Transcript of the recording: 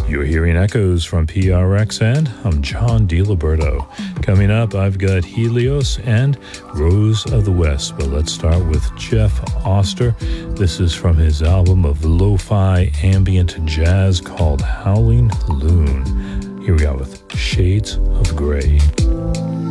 You're hearing echoes from PRX, and I'm John DiLiberto. Coming up, I've got Helios and Rose of the West, but let's start with Jeff Oster. This is from his album of lo-fi ambient jazz called Howling Loon. Here we are with Shades of Grey.